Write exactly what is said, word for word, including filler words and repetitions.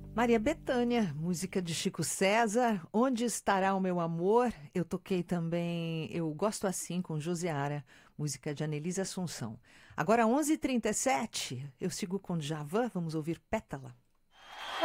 Maria Bethânia, música de Chico César. Onde estará o meu amor? Eu toquei também Eu Gosto Assim, com Josiara, música de Anelise Assunção. Agora, onze e trinta e sete, eu sigo com Djavan, vamos ouvir Pétala.